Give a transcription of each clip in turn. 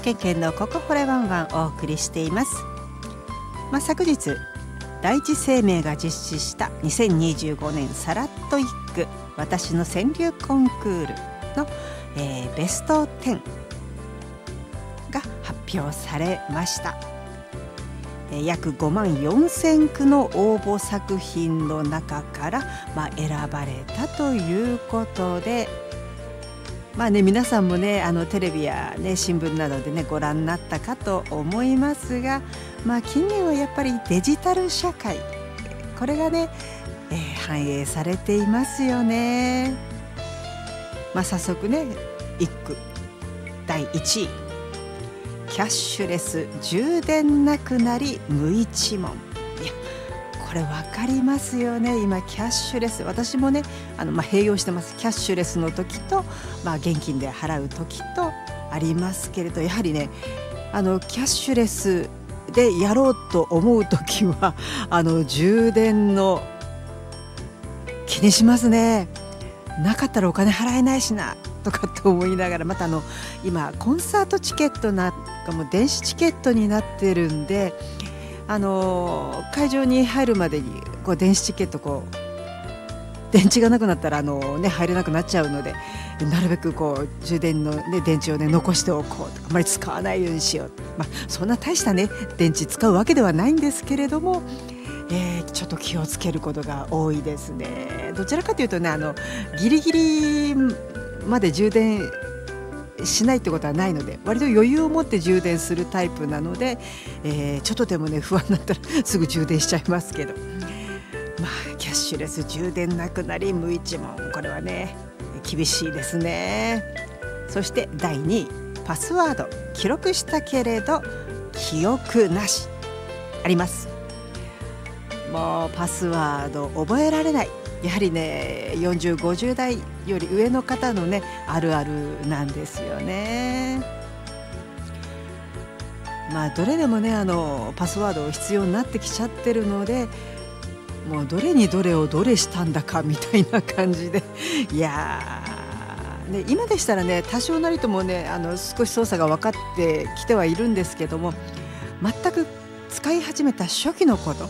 ケンケンのここほれワンワンお送りしています。昨日第一生命が実施した2025年サラッと一句私の川柳コンクールの、ベスト10が発表されました。約5万4000句の応募作品の中から、選ばれたということで、皆さんもねテレビや、新聞などでねご覧になったかと思いますが、近年はやっぱりデジタル社会、これがね、反映されていますよね。早速ね一句第1位、キャッシュレス充電なくなり無一文。いやこれ分かりますよね。今キャッシュレス、私もね併用してます。キャッシュレスの時と、現金で払う時とありますけれど、やはりねキャッシュレスでやろうと思う時は充電の気にしますね。なかったらお金払えないしなとかと思いながら、また今コンサートチケットなんかも電子チケットになってるんで、会場に入るまでに電子チケット電池がなくなったら入れなくなっちゃうので、なるべく充電の、電池を残しておこうとか、あまり使わないようにしよう、そんな大した電池使うわけではないんですけれども、ちょっと気をつけることが多いですね。どちらかというとねギリギリまで充電しないってことはないので、割と余裕を持って充電するタイプなので、ちょっとでもね不安になったらすぐ充電しちゃいますけど、キャッシュレス充電なくなり無一文、これはね厳しいですね。そして第2位、パスワード記録したけれど記憶なしあります。もうパスワード覚えられない、やはりね40、50代より上の方のねあるあるなんですよね。どれでもねパスワード必要になってきちゃってるので、もうどれにどれをどれしたんだかみたいな感じで、いやー、今でしたらね多少なりともね少し操作が分かってきてはいるんですけども、全く使い始めた初期のこと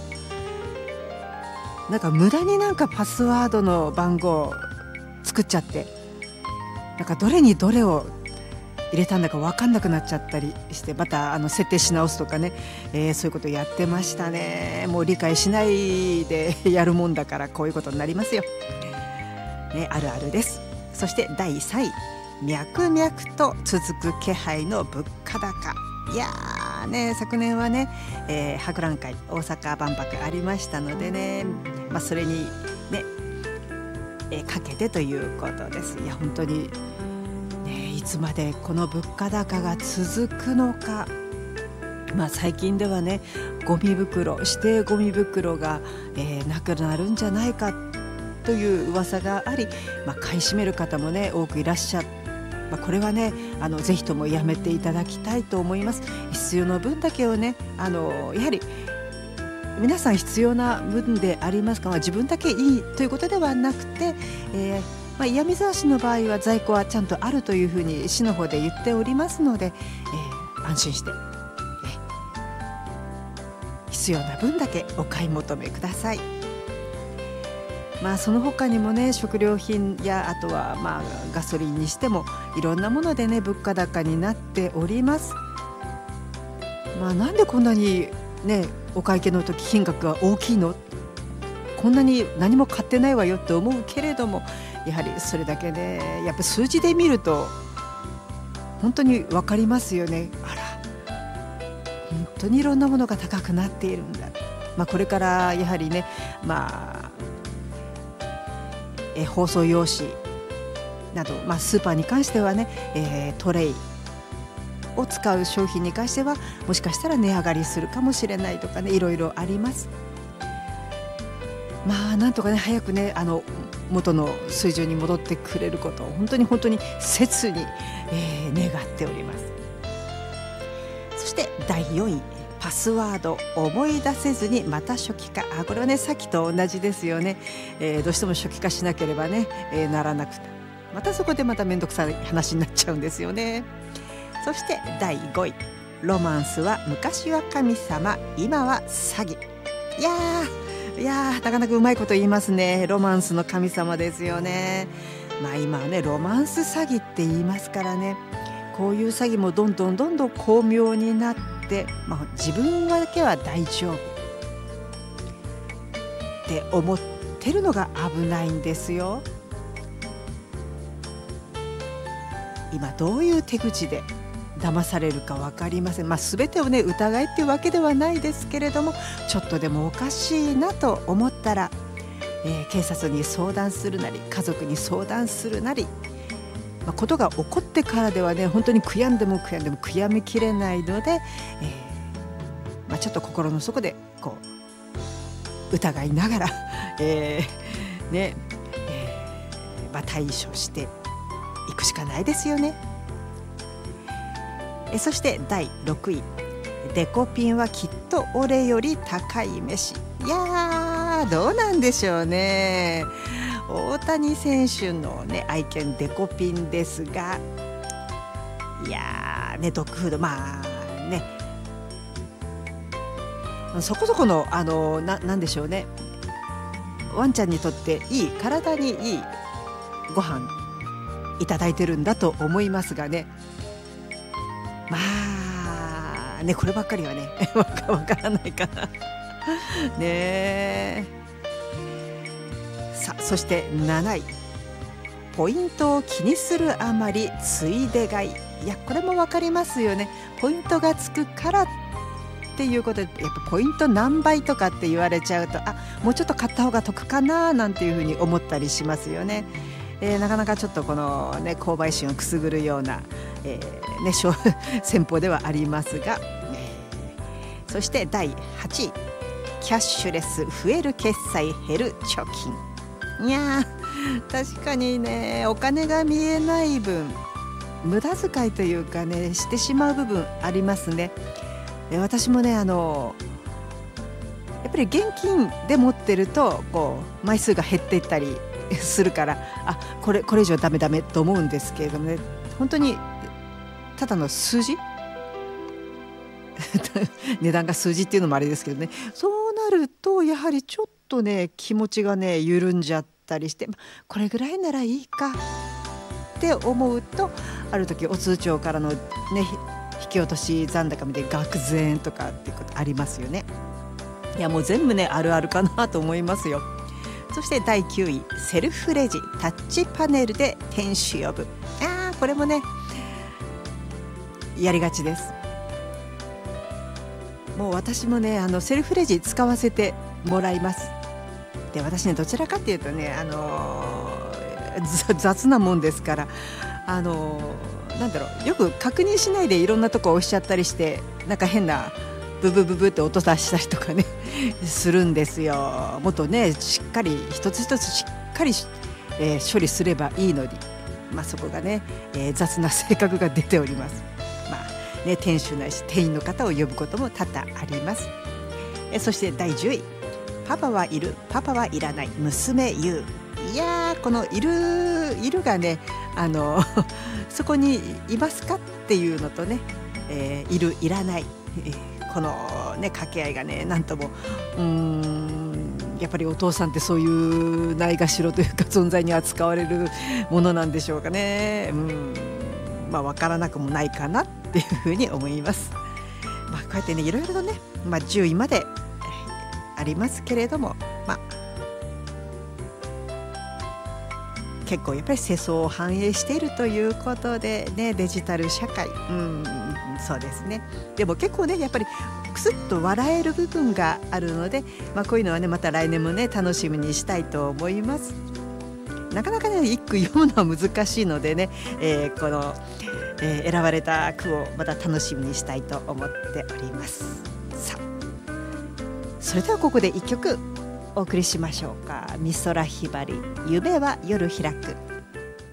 無駄にパスワードの番号を作っちゃって、どれにどれを入れたんだか分かんなくなっちゃったりして、また設定し直すとかね、そういうことやってましたね。もう理解しないでやるもんだからこういうことになりますよ、あるあるです。そして第3位、脈々と続く気配の物価高。いやーね、昨年はね、博覧会大阪万博ありましたのでね、それにね、かけてということです。いや本当にいつまでこの物価高が続くのか。最近ではねゴミ袋、指定ゴミ袋が、なくなるんじゃないかという噂があり、買い占める方もね多くいらっしゃる。これはねぜひともやめていただきたいと思います。必要な分だけをねやはり皆さん必要な分でありますか、自分だけいいということではなくて、岩見沢市の場合は在庫はちゃんとあるというふうに市の方で言っておりますので、安心して、必要な分だけお買い求めください。その他にもね食料品やあとはガソリンにしてもいろんなものでね物価高になっております。なんでこんなにねお会計の時金額が大きいの、こんなに何も買ってないわよって思うけれども、やはりそれだけねやっぱ数字で見ると本当に分かりますよね。あら本当にいろんなものが高くなっているんだ。これからやはりね包装用紙など、スーパーに関してはね、トレイを使う商品に関してはもしかしたら値上がりするかもしれないとかね、いろいろあります。なんとかね早くね元の水準に戻ってくれることを本当に切に、願っております。そして第4位、パスワード思い出せずにまた初期化。これはねさっきと同じですよね。どうしても初期化しなければね、ならなくて、またそこでまた面倒くさい話になっちゃうんですよね。 そして第5位、ロマンスは昔は神様今は詐欺。いやーなかなかうまいこと言いますね。ロマンスの神様ですよね。今はねロマンス詐欺って言いますからね。こういう詐欺もどんどん巧妙になって、自分だけは大丈夫って思ってるのが危ないんですよ。今どういう手口で騙されるか分かりません。全てをね疑いっていうわけではないですけれども、ちょっとでもおかしいなと思ったら、警察に相談するなり家族に相談するなり、ことが起こってからではね本当に悔やんでも悔やみきれないので、ちょっと心の底でこう疑いながら、対処していくしかないですよね。そして第6位、デコピンはきっと俺より高い飯。いやーどうなんでしょうね。大谷選手のね愛犬デコピンですが、いやーねドッグフードそこそこのなんでしょうね、ワンちゃんにとっていい、体にいいご飯いただいてるんだと思いますがね、こればっかりはねわからないかなね。さあそして7位、ポイントを気にするあまりついで買い。いやこれもわかりますよね。ポイントがつくからっていうことで、やっぱポイント何倍とかって言われちゃうと、もうちょっと買った方が得かななんていうふうに思ったりしますよね。なかなかちょっとこのね購買心をくすぐるような、戦法ではありますが、そして第8位、キャッシュレス増える決済減る貯金。いや確かにねお金が見えない分無駄遣いというかねしてしまう部分ありますね。私もねやっぱり現金で持ってるとこう枚数が減っていったりするから、これ以上ダメと思うんですけれどもね、本当にただの数字値段が数字っていうのもあれですけどね、そうなるとやはりちょっとね気持ちがね緩んじゃったりして、これぐらいならいいかって思うと、ある時お通帳からのね引き落とし残高見て愕然とかっていうことありますよね。いやもう全部ねあるあるかなと思いますよ。そして第9位、セルフレジタッチパネルで店主呼ぶ。これもねやりがちです。もう私もねセルフレジ使わせてもらいます。で私ねどちらかっていうとね雑なもんですから、なんだろう、よく確認しないでいろんなとこ押しちゃったりして、なんか変なブブブブって音出したりとかねするんですよ。もっとねしっかり一つ一つしっかり、処理すればいいのに、そこがね、雑な性格が出ております。店主ないし店員の方を呼ぶことも多々あります。そして第10位、パパはいるパパはいらない娘言う。いやこのいるがねそこにいますかっていうのとね、いるいらない、このね掛け合いがねなんともやっぱりお父さんってそういうないがしろというか存在に扱われるものなんでしょうかね。分からなくもないかなっていうふうに思います。こうやってねいろいろとね、10位までありますけれども、結構やっぱり世相を反映しているということでね、デジタル社会、そうですね。でも結構ねやっぱりクスッと笑える部分があるので、こういうのはねまた来年もね楽しみにしたいと思います。なかなかね一句読むのは難しいのでね、この、選ばれた句をまた楽しみにしたいと思っております。さあそれではここで一曲お送りしましょうか。美空ひばり、夢は夜開く。